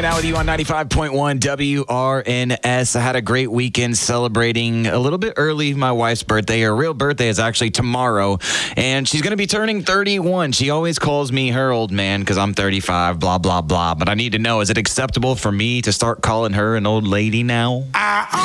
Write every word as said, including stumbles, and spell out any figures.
hanging out with you on ninety-five point one W R N S. I had a great weekend celebrating a little bit early my wife's birthday. Her real birthday is actually tomorrow, and she's going to be turning thirty-one. She always calls me her old man because I'm thirty-five, blah, blah, blah. But I need to know, is it acceptable for me to start calling her an old lady now?